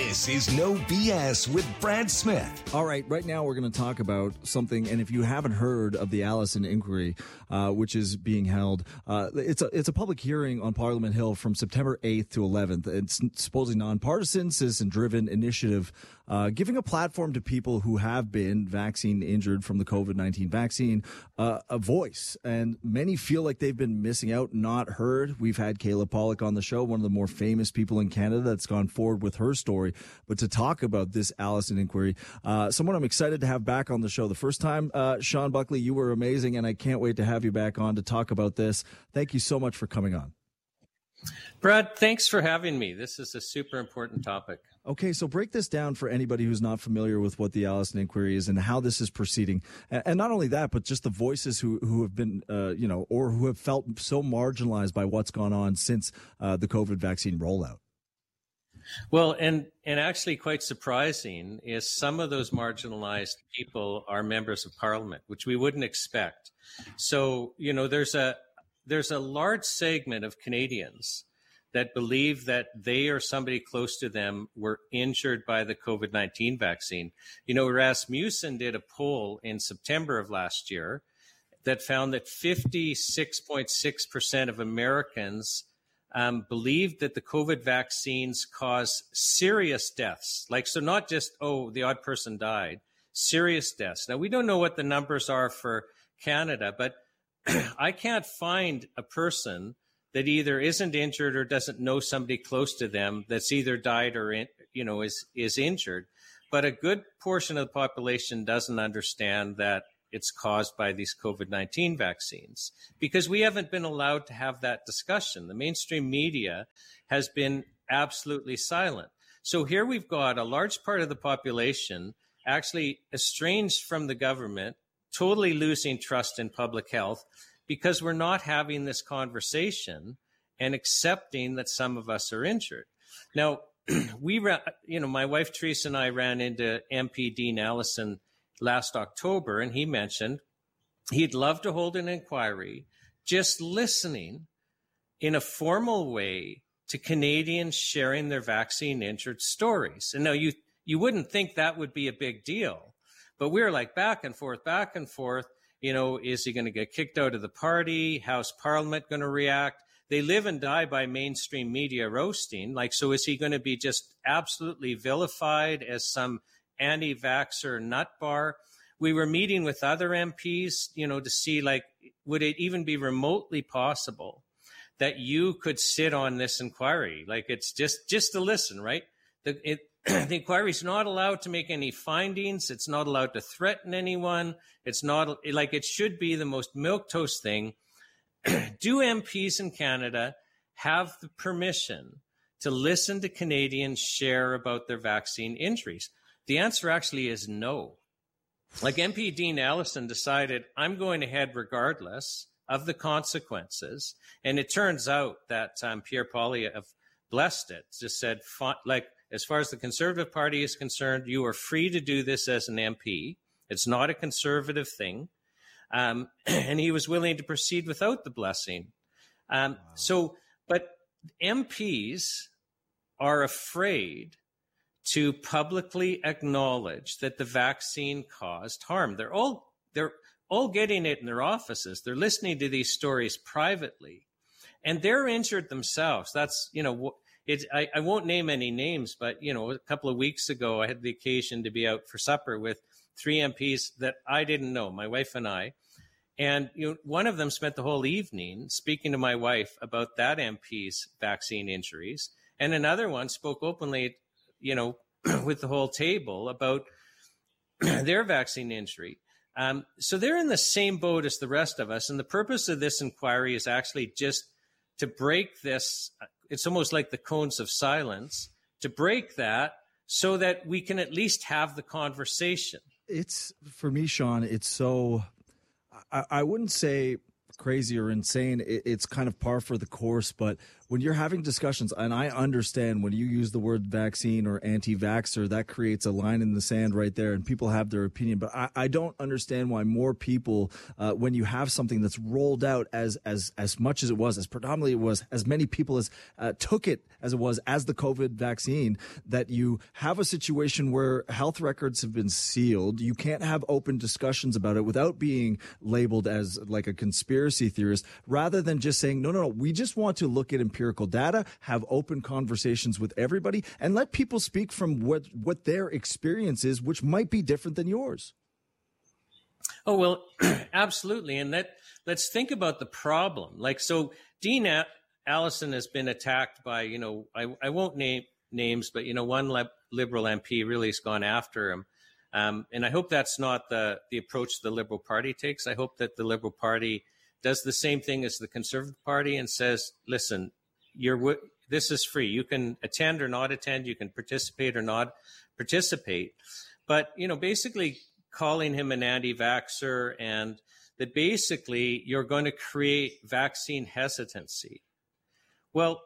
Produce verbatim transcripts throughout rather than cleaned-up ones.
This is No B S with Brad Smith. All right, right now we're going to talk about something, and if you haven't heard of the Allison inquiry, uh, which is being held, uh, it's a it's a public hearing on Parliament Hill from September eighth to eleventh. It's supposedly nonpartisan, citizen-driven initiative, uh, giving a platform to people who have been vaccine injured from the COVID nineteen vaccine, uh, a voice. And many feel like they've been missing out, not heard. We've had Kayla Pollock on the show, one of the more famous people in Canada that's gone forward with her story. But to talk about this Allison inquiry, uh, someone I'm excited to have back on the show. The first time, uh, Sean Buckley, you were amazing, and I can't wait to have you back on to talk about this. Thank you so much for coming on. Brad, thanks for having me. This is a super important topic. Okay, so break this down for anybody who's not familiar with what the Allison inquiry is and how this is proceeding. And not only that, but just the voices who, who have been, uh, you know, or who have felt so marginalized by what's gone on since uh, the COVID vaccine rollout. Well, and, and actually quite surprising is some of those marginalized people are members of parliament, which we wouldn't expect. So, you know, there's a there's a large segment of Canadians that believe that they or somebody close to them were injured by the COVID nineteen vaccine. You know, Rasmussen did a poll in September of last year that found that fifty-six point six percent of Americans Um, believed that the COVID vaccines cause serious deaths. Like, so not just, oh, the odd person died, serious deaths. Now, we don't know what the numbers are for Canada, but I can't find a person that either isn't injured or doesn't know somebody close to them that's either died or, in, you know, is, is injured. But a good portion of the population doesn't understand that it's caused by these COVID nineteen vaccines, because we haven't been allowed to have that discussion. The mainstream media has been absolutely silent. So here we've got a large part of the population actually estranged from the government, totally losing trust in public health because we're not having this conversation and accepting that some of us are injured. Now, we, ra- you know, my wife Teresa and I ran into M P Dean Allison last October, and he mentioned he'd love to hold an inquiry just listening in a formal way to Canadians sharing their vaccine injured stories. And now you you wouldn't think that would be a big deal, but we were like back and forth, back and forth. You know, is he going to get kicked out of the party? How's Parliament going to react? They live and die by mainstream media roasting. Like, so is he going to be just absolutely vilified as some anti-vaxxer nut bar? We were meeting with other M Ps, you know, to see, like, would it even be remotely possible that you could sit on this inquiry? Like, it's just, just to listen, right? The, it, the inquiry is not allowed to make any findings. It's not allowed to threaten anyone. It's not, like, it should be the most milquetoast thing. Do M Ps in Canada have the permission to listen to Canadians share about their vaccine injuries? The answer actually is no. Like, M P Dean Allison decided, I'm going ahead regardless of the consequences. And it turns out that um, Pierre Poilievre blessed it, just said, like, as far as the Conservative Party is concerned, you are free to do this as an M P. It's not a conservative thing. Um, and he was willing to proceed without the blessing. Um, wow. So, but M Ps are afraid to publicly acknowledge that the vaccine caused harm. They're all they're all getting it in their offices. They're listening to these stories privately, and they're injured themselves. That's, you know, it. I, I won't name any names, but, you know, a couple of weeks ago, I had the occasion to be out for supper with three M Ps that I didn't know, my wife and I. And, you know, one of them spent the whole evening speaking to my wife about that M P's vaccine injuries, and another one spoke openly, you know, with the whole table about their vaccine injury. Um, so they're in the same boat as the rest of us. And the purpose of this inquiry is actually just to break this. It's almost like the cones of silence, to break that so that we can at least have the conversation. It's, for me, Sean, it's so, I, I wouldn't say crazy or insane. It, it's kind of par for the course, but when you're having discussions, and I understand when you use the word vaccine or anti-vaxxer, that creates a line in the sand right there, and people have their opinion. But I, I don't understand why more people, uh, when you have something that's rolled out as as as much as it was, as predominantly it was, as many people as uh, took it as it was as the COVID vaccine, that you have a situation where health records have been sealed. You can't have open discussions about it without being labeled as like a conspiracy theorist, rather than just saying, no, no, no, we just want to look at empirical data, have open conversations with everybody, and let people speak from what, what their experience is, which might be different than yours. Oh, well, absolutely. And that let's think about the problem. Like, so Dean A- Allison has been attacked by, you know, I, I won't name names, but, you know, one li- Liberal M P really has gone after him. Um, and I hope that's not the, the approach the Liberal Party takes. I hope that the Liberal Party does the same thing as the Conservative Party and says, listen, you're this is free. You can attend or not attend. You can participate or not participate. But, you know, basically calling him an anti-vaxxer, and that basically you're going to create vaccine hesitancy. Well,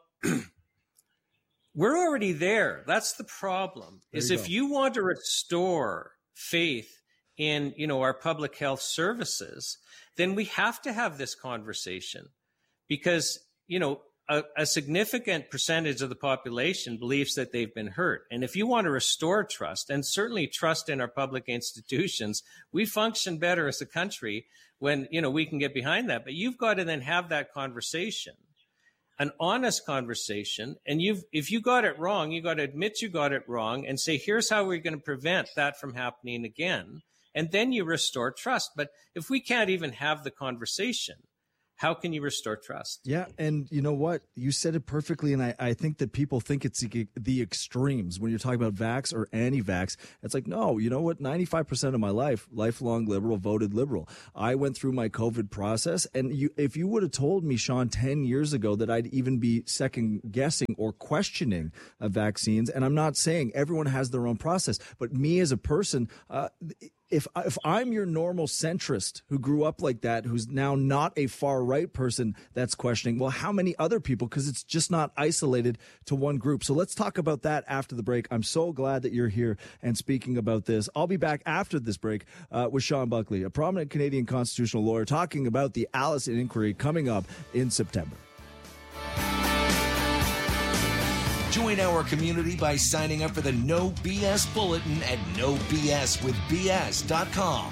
we're already there. That's the problem, is if you want to restore faith in, you know, our public health services, then we have to have this conversation, because, you know, a, a significant percentage of the population believes that they've been hurt. And if you want to restore trust, and certainly trust in our public institutions, we function better as a country when, you know, we can get behind that. But you've got to then have that conversation, an honest conversation. And you've, if you got it wrong, you got to admit you got it wrong and say, here's how we're going to prevent that from happening again. And then you restore trust. But if we can't even have the conversation, how can you restore trust? Yeah, and you know what? You said it perfectly, and I, I think that people think it's the, the extremes. When you're talking about vax or anti-vax, it's like, no, you know what? ninety-five percent of my life, lifelong liberal, voted liberal. I went through my COVID process, and you, if you would have told me, Sean, ten years ago that I'd even be second-guessing or questioning uh, vaccines, and I'm not saying everyone has their own process, but me as a person, uh, If if I'm your normal centrist who grew up like that, who's now not a far right person that's questioning, well, how many other people? Because it's just not isolated to one group. So let's talk about that after the break. I'm so glad that you're here and speaking about this. I'll be back after this break uh, with Sean Buckley, a prominent Canadian constitutional lawyer, talking about the Allison inquiry coming up in September. Join our community by signing up for the No B S Bulletin at no b s with b s dot com.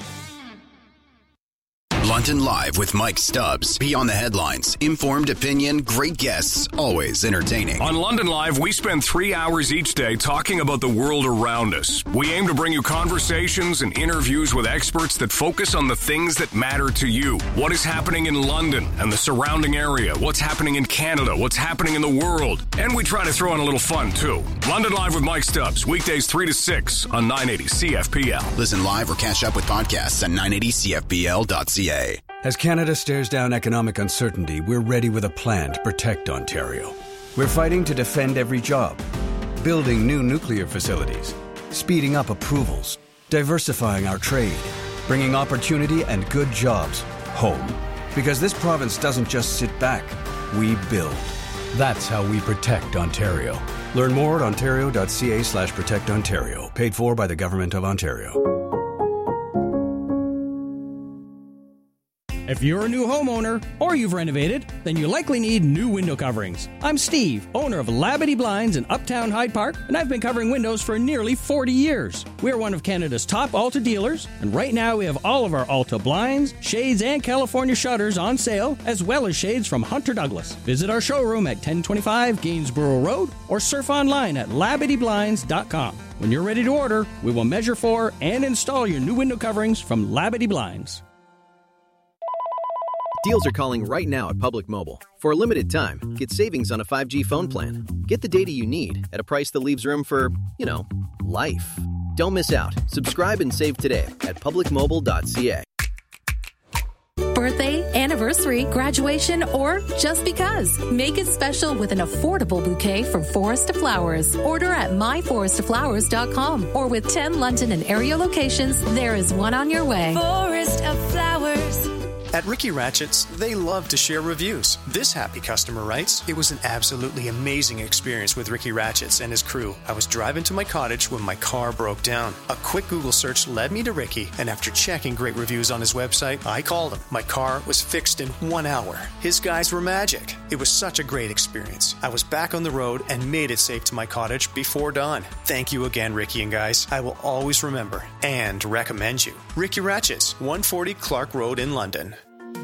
London Live with Mike Stubbs. Beyond the headlines, informed opinion, great guests, always entertaining. On London Live, we spend three hours each day talking about the world around us. We aim to bring you conversations and interviews with experts that focus on the things that matter to you. What is happening in London and the surrounding area? What's happening in Canada? What's happening in the world? And we try to throw in a little fun, too. London Live with Mike Stubbs, weekdays three to six on nine eighty C F P L. Listen live or catch up with podcasts at nine eighty C F P L dot C A. As Canada stares down economic uncertainty, we're ready with a plan to protect Ontario. We're fighting to defend every job, building new nuclear facilities, speeding up approvals, diversifying our trade, bringing opportunity and good jobs home. Because this province doesn't just sit back, we build. That's how we protect Ontario. Learn more at ontario.ca slash protect Ontario. Paid for by the Government of Ontario. If you're a new homeowner or you've renovated, then you likely need new window coverings. I'm Steve, owner of Labadee Blinds in Uptown Hyde Park, and I've been covering windows for nearly forty years. We're one of Canada's top Alta dealers, and right now we have all of our Alta blinds, shades, and California shutters on sale, as well as shades from Hunter Douglas. Visit our showroom at ten twenty-five Gainsborough Road or surf online at labadee blinds dot com. When you're ready to order, we will measure for and install your new window coverings from Labadee Blinds. Deals are calling right now at Public Mobile. For a limited time, get savings on a five G phone plan. Get the data you need at a price that leaves room for, you know, life. Don't miss out. Subscribe and save today at public mobile dot c a. Birthday, anniversary, graduation, or just because. Make it special with an affordable bouquet from Forest Flowers. Order at my forest flowers dot com or with ten London and area locations, there is one on your way. Forest of Flowers. At Ricky Ratchett's, they love to share reviews. This happy customer writes, "It was an absolutely amazing experience with Ricky Ratchett's and his crew. I was driving to my cottage when my car broke down. A quick Google search led me to Ricky, and after checking great reviews on his website, I called him. My car was fixed in one hour. His guys were magic. It was such a great experience. I was back on the road and made it safe to my cottage before dawn. Thank you again, Ricky and guys. I will always remember and recommend you. Ricky Ratchett's, one forty Clark Road in London."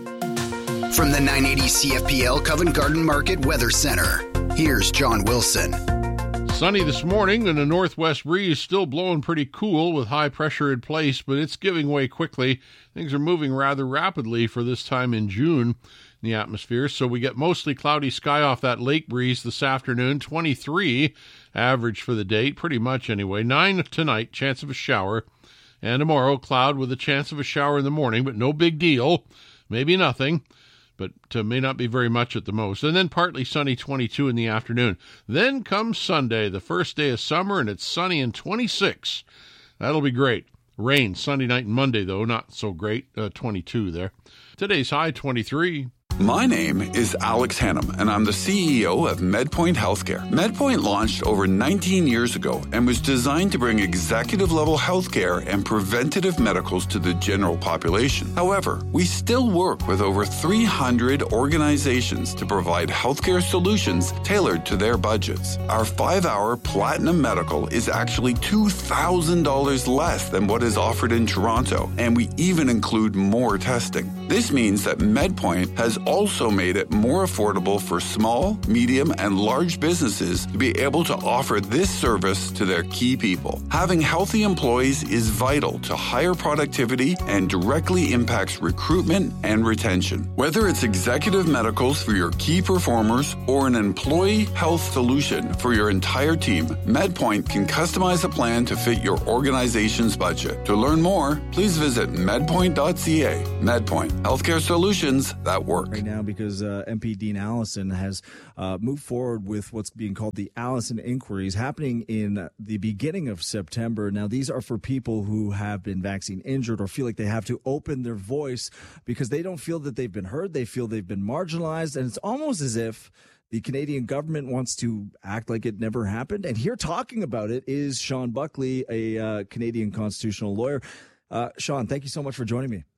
From the nine eighty C F P L Covent Garden Market Weather Center, here's John Wilson. Sunny this morning and a northwest breeze still blowing pretty cool with high pressure in place, but it's giving way quickly. Things are moving rather rapidly for this time in June in the atmosphere, so we get mostly cloudy sky off that lake breeze this afternoon, twenty-three average for the date, pretty much anyway. nine tonight, chance of a shower, and tomorrow cloud with a chance of a shower in the morning, but no big deal, maybe nothing. But uh, may not be very much at the most. And then partly sunny, twenty-two in the afternoon. Then comes Sunday, the first day of summer, and it's sunny and twenty-six. That'll be great. Rain Sunday night and Monday, though, not so great, uh, twenty-two there. Today's high, twenty-three. My name is Alex Hannum, and I'm the C E O of MedPoint Healthcare. MedPoint launched over nineteen years ago and was designed to bring executive-level healthcare and preventative medicals to the general population. However, we still work with over three hundred organizations to provide healthcare solutions tailored to their budgets. Our five-hour Platinum Medical is actually two thousand dollars less than what is offered in Toronto, and we even include more testing. This means that MedPoint has also made it more affordable for small, medium, and large businesses to be able to offer this service to their key people. Having healthy employees is vital to higher productivity and directly impacts recruitment and retention. Whether it's executive medicals for your key performers or an employee health solution for your entire team, MedPoint can customize a plan to fit your organization's budget. To learn more, please visit medpoint dot c a. MedPoint, healthcare solutions that work. Right now, because uh, M P Dean Allison has uh, moved forward with what's being called the Allison inquiries happening in the beginning of September. Now, these are for people who have been vaccine injured or feel like they have to open their voice because they don't feel that they've been heard. They feel they've been marginalized. And it's almost as if the Canadian government wants to act like it never happened. And here talking about it is Sean Buckley, a uh, Canadian constitutional lawyer. Uh, Sean, thank you so much for joining me.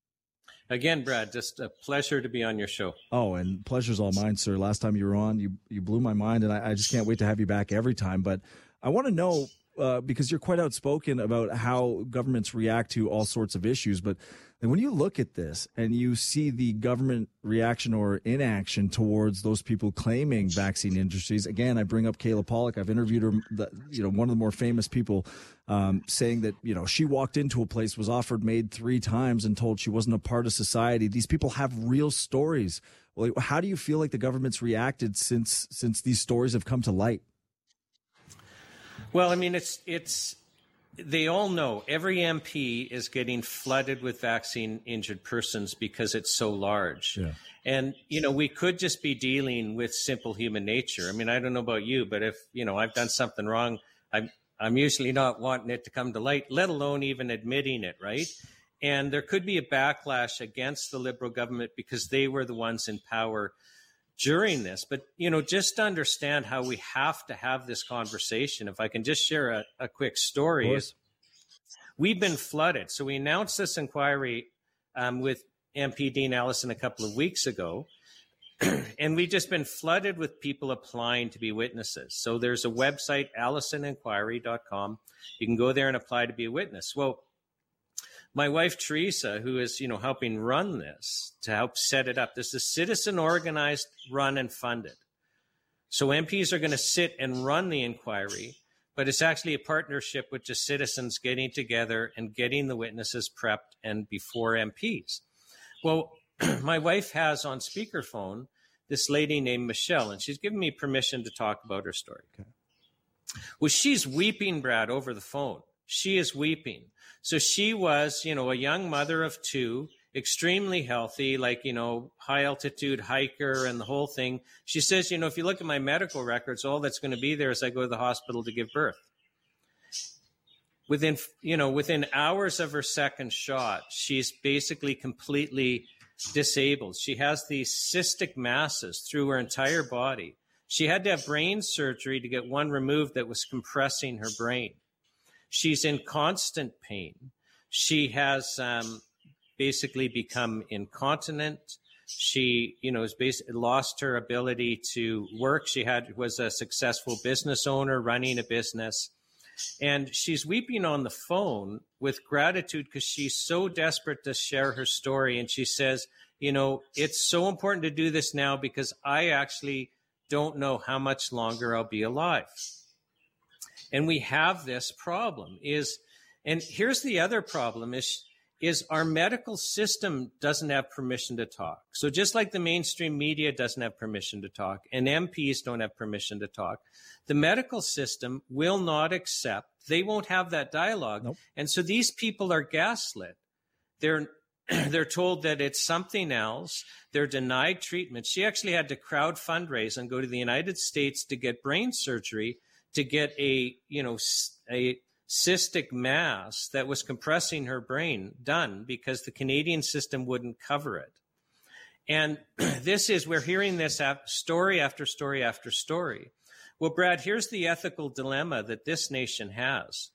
Again, Brad, just a pleasure to be on your show. Oh, and pleasure's all mine, sir. Last time you were on, you you blew my mind, and I, I just can't wait to have you back every time. But I want to know, uh, because you're quite outspoken about how governments react to all sorts of issues, but when you look at this and you see the government reaction or inaction towards those people claiming vaccine industries, again, I bring up Kayla Pollack. I've interviewed her, the, you know, one of the more famous people, um, saying that, you know, she walked into a place, was offered MAID three times and told she wasn't a part of society. These people have real stories. Well, how do you feel like the government's reacted since since these stories have come to light? Well, I mean, it's it's. They all know every M P is getting flooded with vaccine injured persons because it's so large. Yeah. And, you know, we could just be dealing with simple human nature. I mean, I don't know about you, but if, you know, I've done something wrong, I'm, I'm usually not wanting it to come to light, let alone even admitting it, right? And there could be a backlash against the Liberal government because they were the ones in power during this. But, you know, just to understand how we have to have this conversation, if I can just share a, a quick story. Is we've been flooded. So we announced this inquiry um, with M P Dean Allison a couple of weeks ago, and we've just been flooded with people applying to be witnesses. So there's a website, allison inquiry dot com. You can go there and apply to be a witness. Well, my wife, Teresa, who is, you know, helping run this, to help set it up, this is citizen organized, run and funded. So M Ps are going to sit and run the inquiry, but it's actually a partnership with the citizens getting together and getting the witnesses prepped and before M Ps. Well, my wife has on speakerphone this lady named Michelle, and she's given me permission to talk about her story. Okay. Well, she's weeping, Brad, over the phone. She is weeping. So she was, you know, a young mother of two, extremely healthy, like, you know, high altitude hiker and the whole thing. She says, you know, if you look at my medical records, all that's going to be there is I go to the hospital to give birth. Within, you know, within hours of her second shot, she's basically completely disabled. She has these cystic masses through her entire body. She had to have brain surgery to get one removed that was compressing her brain. She's in constant pain. She has um, basically become incontinent. She, you know, has basically lost her ability to work. She had was a successful business owner running a business. And she's weeping on the phone with gratitude because she's so desperate to share her story. And she says, you know, it's so important to do this now because I actually don't know how much longer I'll be alive. And we have this problem is, and here's the other problem is, is our medical system doesn't have permission to talk. So just like the mainstream media doesn't have permission to talk and M Ps don't have permission to talk, the medical system will not accept, they won't have that dialogue. Nope. And so these people are gaslit. They're, they're told that it's something else. They're denied treatment. She actually had to crowd fundraise and go to the United States to get brain surgery to get a, you know, a cystic mass that was compressing her brain done because the Canadian system wouldn't cover it. And this is, we're hearing this story after story after story. Well, Brad, here's the ethical dilemma that this nation has.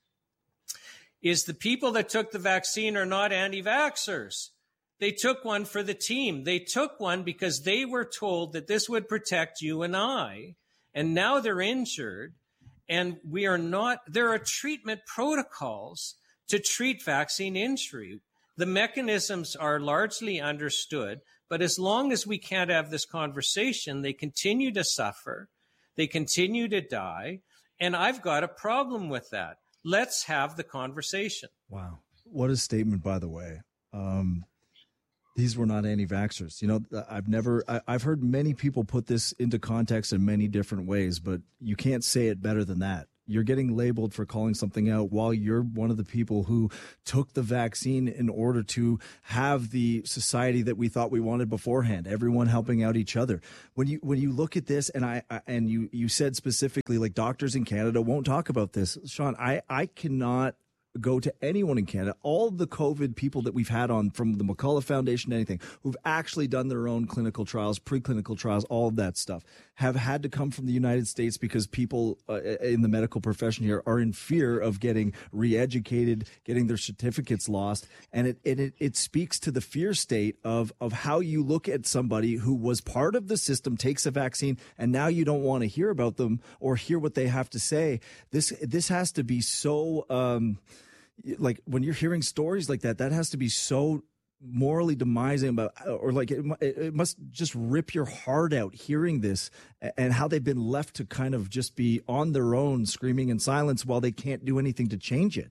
Is the people that took the vaccine are not anti-vaxxers. They took one for the team. They took one because they were told that this would protect you and I, and now they're injured. And we are not, there are treatment protocols to treat vaccine injury. The mechanisms are largely understood, but as long as we can't have this conversation, they continue to suffer, they continue to die, and I've got a problem with that. Let's have the conversation. Wow. What a statement, by the way. Um, these were not anti-vaxxers. You know, I've never, I, I've heard many people put this into context in many different ways, but you can't say it better than that. You're getting labeled for calling something out while you're one of the people who took the vaccine in order to have the society that we thought we wanted beforehand, everyone helping out each other. When you when you look at this, and I, I and you you said specifically, like, doctors in Canada won't talk about this. Sean, I, I cannot go to anyone in Canada, all the COVID people that we've had on from the McCullough Foundation, anything, who've actually done their own clinical trials, preclinical trials, all of that stuff, have had to come from the United States because people uh, in the medical profession here are in fear of getting re-educated, getting their certificates lost. And it, it, it, it speaks to the fear state of, of how you look at somebody who was part of the system, takes a vaccine, and now you don't want to hear about them or hear what they have to say. This, this has to be so, um, like, when you're hearing stories like that, that has to be so morally demising about, or like it, it must just rip your heart out hearing this and how they've been left to kind of just be on their own, screaming in silence while they can't do anything to change it.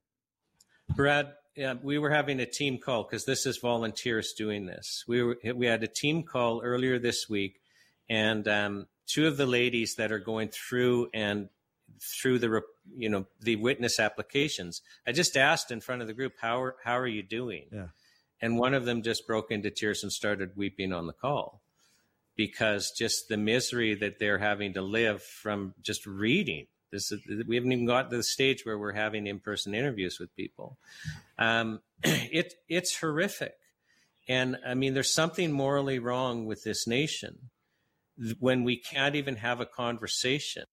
Brad, yeah, we were having a team call because this is volunteers doing this. We were, we had a team call earlier this week, and um, two of the ladies that are going through and through the, you know, the witness applications, I just asked in front of the group, how are, how are you doing? Yeah. And one of them just broke into tears and started weeping on the call because just the misery that they're having to live from just reading. This is, we haven't even got to the stage where we're having in-person interviews with people. Um, it, it's horrific. And I mean, there's something morally wrong with this nation when we can't even have a conversation.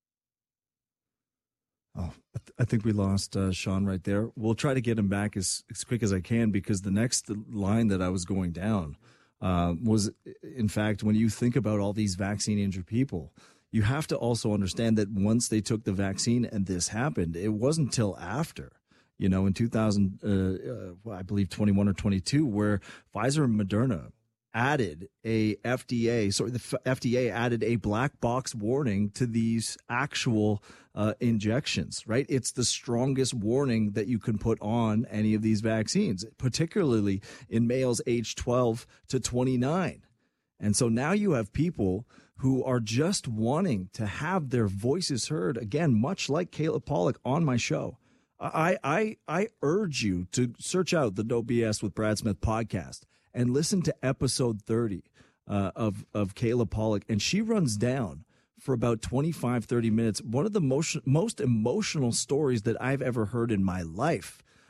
Oh, I think we lost uh, Sean right there. We'll try to get him back as, as quick as I can, because the next line that I was going down uh, was, in fact, when you think about all these vaccine injured people, you have to also understand that once they took the vaccine and this happened, it wasn't until after, you know, in two thousand, uh, uh, I believe twenty-one or twenty-two, where Pfizer and Moderna added a F D A, sorry, the F D A added a black box warning to these actual uh, injections, right? It's the strongest warning that you can put on any of these vaccines, particularly in males aged twelve to twenty-nine. And so now you have people who are just wanting to have their voices heard, again, much like Caleb Pollock on my show. I, I, I urge you to search out the No B S with Brad Smith podcast and listen to episode thirty uh, of, of Caleb Pollock. And she runs down for about twenty-five, thirty minutes one of the most, most emotional stories that I've ever heard in my life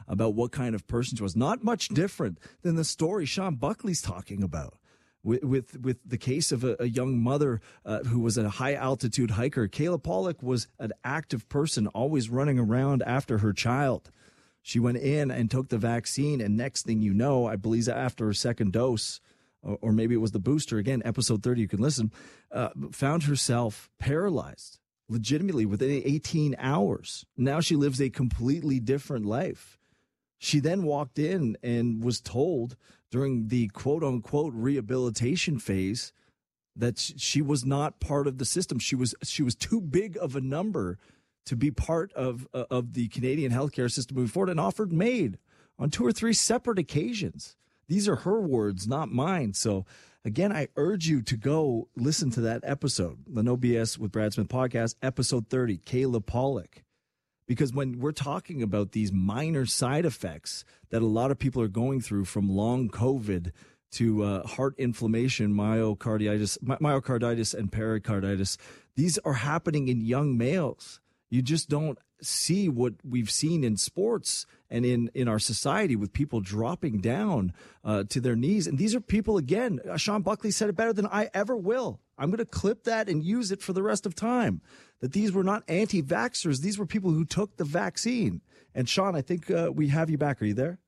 about what kind of person she was. Not much different than the story Sean Buckley's talking about. With, with with the case of a, a young mother uh, who was a high altitude hiker. Kayla Pollock was an active person, always running around after her child. She went in and took the vaccine, and next thing you know, I believe after her second dose, or, or maybe it was the booster, again, episode thirty, you can listen, uh, found herself paralyzed legitimately within eighteen hours. Now she lives a completely different life. She then walked in and was told during the quote-unquote rehabilitation phase that she was not part of the system. She was she was too big of a number to be part of uh, of the Canadian healthcare system moving forward, and offered MAID on two or three separate occasions. These are her words, not mine. So, again, I urge you to go listen to that episode, the No B S with Brad Smith podcast, episode thirty, Kayla Pollock. Because when we're talking about these minor side effects that a lot of people are going through from long COVID to uh, heart inflammation, myocarditis, my- myocarditis and pericarditis, these are happening in young males. You just don't see what we've seen in sports and in, in our society with people dropping down uh, to their knees. And these are people, again, uh, Sean Buckley said it better than I ever will. I'm going to clip that and use it for the rest of time, that these were not anti-vaxxers. These were people who took the vaccine. And Sean, I think uh, we have you back. Are you there?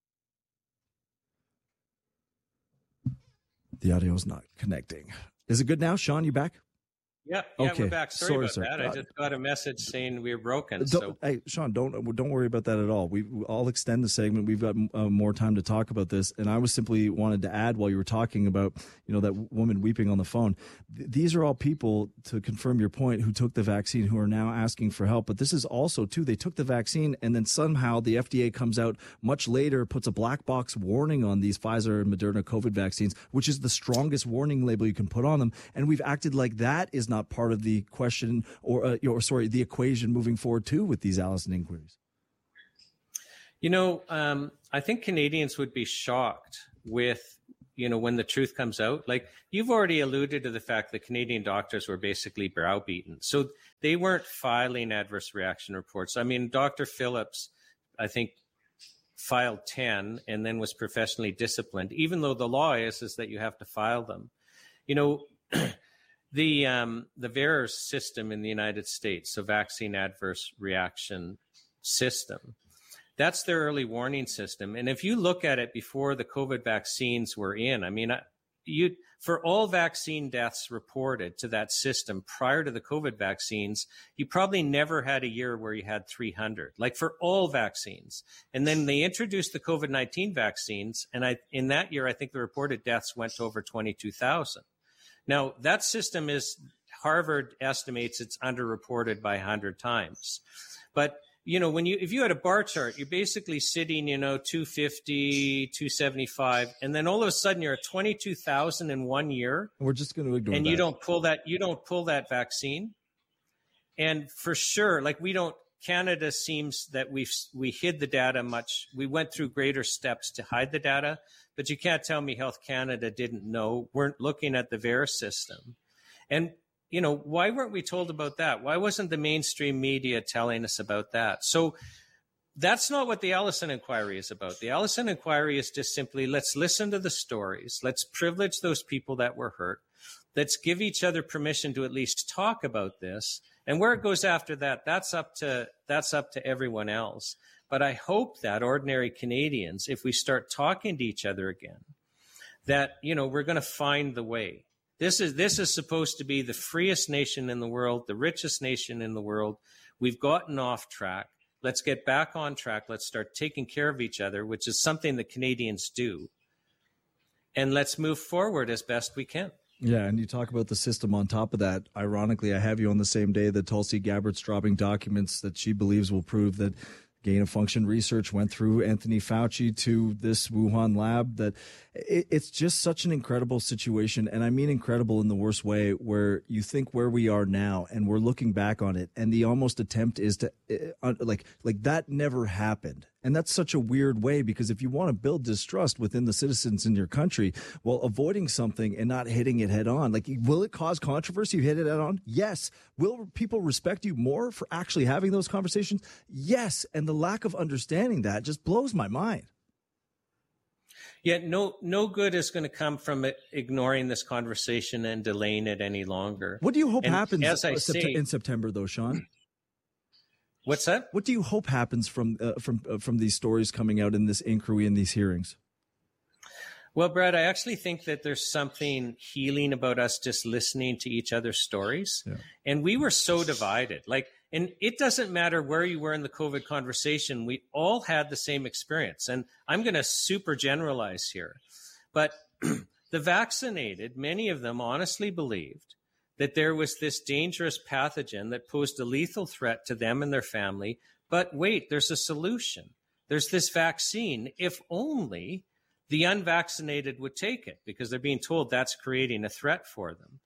The audio is not connecting. Is it good now? Sean, you back? Yeah, yeah, okay. we're back. Sorry, Sorry about sir. that. I just got a message saying we were broken. Don't, So Hey, Sean, don't don't worry about that at all. We, I'll extend the segment. We've got uh, more time to talk about this. And I was simply wanted to add while you were talking about, you know, that woman weeping on the phone. Th- these are all people, to confirm your point, who took the vaccine, who are now asking for help. But this is also, too, they took the vaccine and then somehow the F D A comes out much later, puts a black box warning on these Pfizer and Moderna COVID vaccines, which is the strongest warning label you can put on them. And we've acted like that is not part of the question or, uh, or sorry, the equation moving forward too with these Allison inquiries. You know, um, I think Canadians would be shocked with, you know, when the truth comes out. Like, you've already alluded to the fact that Canadian doctors were basically browbeaten. So they weren't filing adverse reaction reports. I mean, Doctor Phillips, I think, filed ten and then was professionally disciplined, even though the law is, is that you have to file them. You know, the um, the V A E R S system in the United States, so vaccine adverse reaction system, that's their early warning system. And if you look at it before the COVID vaccines were in, I mean, you for all vaccine deaths reported to that system prior to the COVID vaccines, you probably never had a year where you had three hundred, like for all vaccines. And then they introduced the COVID nineteen vaccines. And I, in that year, I think the reported deaths went to over twenty-two thousand. Now, that system is, Harvard estimates it's underreported by one hundred times. But, you know, when you, if you had a bar chart, you're basically sitting, you know, two fifty, two seventy-five, and then all of a sudden you're at twenty-two thousand in one year. We're just going to ignore and that. you don't pull that, you don't pull that vaccine. And for sure, like we don't, Canada seems that we've, we hid the data much. We went through greater steps to hide the data. But you can't tell me Health Canada didn't know, weren't looking at the V A E R S system. And, you know, why weren't we told about that? Why wasn't the mainstream media telling us about that? So that's not what the Allison inquiry is about. The Allison inquiry is just simply, let's listen to the stories. Let's privilege those people that were hurt. Let's give each other permission to at least talk about this. And where it goes after that, that's up to, that's up to everyone else. But I hope that ordinary Canadians, if we start talking to each other again, that, you know, we're going to find the way. This is, this is supposed to be the freest nation in the world, the richest nation in the world. We've gotten off track. Let's get back on track. Let's start taking care of each other, which is something that Canadians do. And let's move forward as best we can. Yeah, and you talk about the system on top of that. Ironically, I have you on the same day that Tulsi Gabbard's dropping documents that she believes will prove that gain-of-function research went through Anthony Fauci to this Wuhan lab. That it, it's just such an incredible situation, and I mean incredible in the worst way, where you think where we are now and we're looking back on it, and the almost attempt is to uh, like like that never happened. And that's such a weird way, because if you want to build distrust within the citizens in your country, well, avoiding something and not hitting it head on, like, will it cause controversy? You hit it head on? Yes. Will people respect you more for actually having those conversations? Yes. And the lack of understanding that just blows my mind. Yet no no good is going to come from it, ignoring this conversation and delaying it any longer. What do you hope and happens as I sept- say, in September, though, Sean? What's that? What do you hope happens from uh, from uh, from these stories coming out in this inquiry and these hearings? Well, Brad, I actually think that there's something healing about us just listening to each other's stories. Yeah. And we were so divided. Like, and it doesn't matter where you were in the COVID conversation. We all had the same experience. And I'm going to super generalize here. But the vaccinated, many of them honestly believed that there was this dangerous pathogen that posed a lethal threat to them and their family. But wait, there's a solution. There's this vaccine, if only the unvaccinated would take it, because they're being told that's creating a threat for them.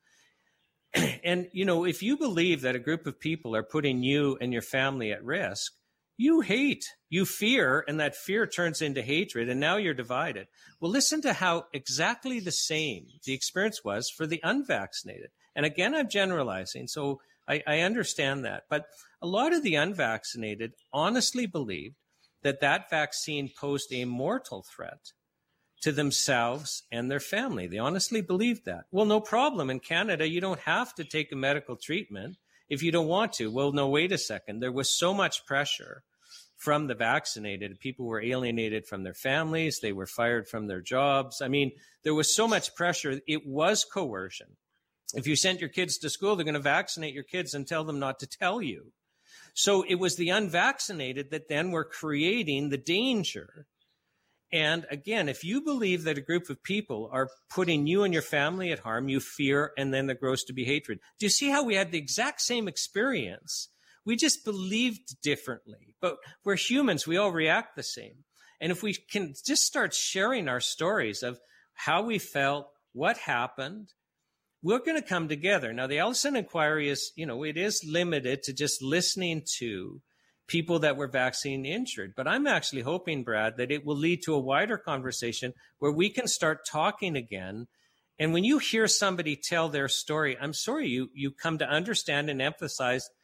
And, you know, if you believe that a group of people are putting you and your family at risk, you hate, you fear, and that fear turns into hatred, and now you're divided. Well, listen to how exactly the same the experience was for the unvaccinated. And again, I'm generalizing, so I, I understand that. But a lot of the unvaccinated honestly believed that that vaccine posed a mortal threat to themselves and their family. They honestly believed that. Well, no problem. In Canada, you don't have to take a medical treatment if you don't want to. Well, no, wait a second. There was so much pressure from the vaccinated. People were alienated from their families. They were fired from their jobs. I mean, there was so much pressure. It was coercion. If you sent your kids to school, they're going to vaccinate your kids and tell them not to tell you. So it was the unvaccinated that then were creating the danger. And again, if you believe that a group of people are putting you and your family at harm, you fear, and then there grows to be hatred. Do you see how we had the exact same experience? We just believed differently. But we're humans. We all react the same. And if we can just start sharing our stories of how we felt, what happened, we're going to come together. Now, the Ellison Inquiry is, you know, it is limited to just listening to people that were vaccine injured. But I'm actually hoping, Brad, that it will lead to a wider conversation where we can start talking again. And when you hear somebody tell their story, I'm sorry, you, you come to understand and emphasize